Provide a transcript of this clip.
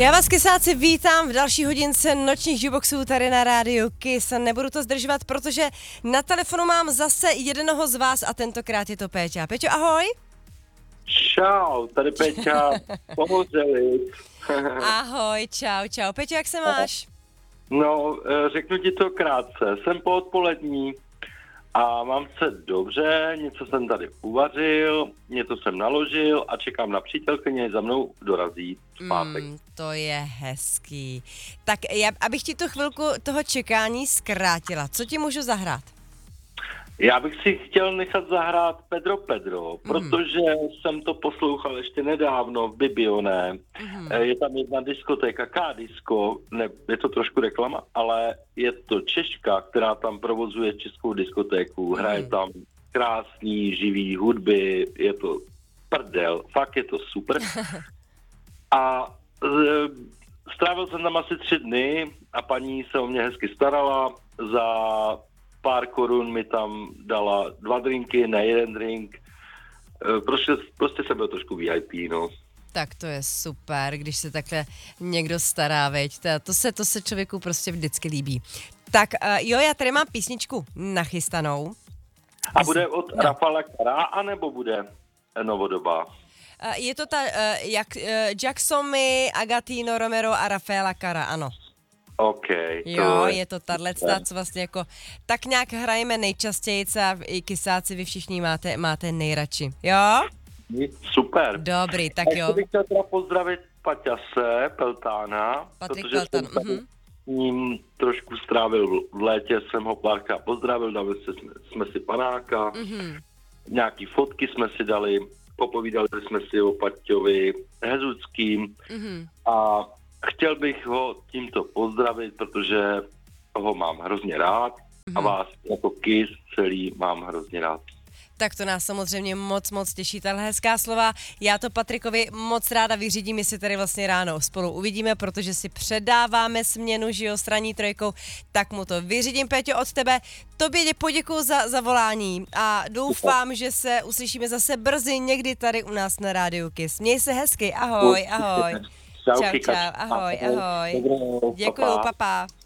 Já vás, Kysáci, vítám v další hodince nočních jukeboxů tady na rádiu Kiss. Nebudu to zdržovat, protože na telefonu mám zase jednoho z vás a tentokrát je to Péťa. Péťo, ahoj. Čau, tady Péťa, Pomořeli. Ahoj, čau. Péťo, jak se máš? No, řeknu ti to krátce. Jsem poodpolední a mám se dobře, něco jsem tady uvařil, něco jsem naložil a čekám na přítelkyně, za mnou dorazí v pátek. To je hezký. Tak abych ti tu chvilku toho čekání zkrátila, co ti můžu zahrát? Já bych si chtěl nechat zahrát Pedro, protože jsem to poslouchal ještě nedávno v Bibioné. Je tam jedna diskotéka, K-disko, ne, je to trošku reklama, ale je to Češka, která tam provozuje českou diskotéku. Hraje tam krásný, živý hudby, je to prdel, fakt je to super. A strávil jsem tam asi 3 dny a paní se o mě hezky starala. Za pár korun mi tam dala 2 drinky, ne 1 drink. Prostě jsem byl trošku VIP, no. Tak to je super, když se takhle někdo stará, veď. To se člověku prostě vždycky líbí. Tak jo, já tady mám písničku nachystanou. A bude od Rafala Cara, anebo bude novodobá? Je to Jacksomy, Agatino Romero a Rafaela Cara, ano. OK. Jo, je to tato, co vlastně jako tak nějak hrajeme nejčastěji a i Kysáci vy všichni máte nejradši, jo? Super. Dobrý, tak jo. Já bych chtěl teda pozdravit Paťase Peltána, Patrik protože Peltán, jsem s ním trošku strávil v létě, jsem ho párkrát pozdravil, dali jsme si panáka, nějaký fotky jsme si dali, popovídali jsme si o Paťovi Hezuckým a chtěl bych ho tímto pozdravit, protože ho mám hrozně rád a vás jako Kiss celý mám hrozně rád. Tak to nás samozřejmě moc těší, tahle hezká slova. Já to Patrikovi moc ráda vyřídím, jestli tady vlastně ráno spolu uvidíme, protože si předáváme směnu, že jo, s ranní trojkou, tak mu to vyřídím, Péťo, od tebe. Tobě poděkuju za volání a doufám, že se uslyšíme zase brzy někdy tady u nás na rádiu Kiss. Měj se hezky, ahoj. Čau, ahoj. Děkuju, papa.